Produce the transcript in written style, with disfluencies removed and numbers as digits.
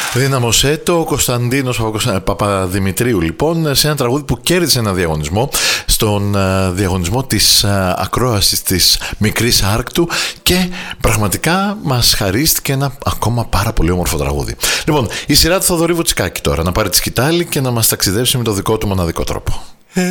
Δύναμωσέ το, ο Κωνσταντίνος Παπαδημητρίου, λοιπόν, σε ένα τραγούδι που κέρδισε ένα διαγωνισμό, στον διαγωνισμό της ακρόασης της Μικρής Άρκτου, και πραγματικά μας χαρίστηκε ένα ακόμα πάρα πολύ όμορφο τραγούδι. Λοιπόν, η σειρά του Θοδωρή Βουτσικάκη τώρα να πάρει τη σκητάλη και να μας ταξιδέψει με το δικό του μοναδικό τρόπο.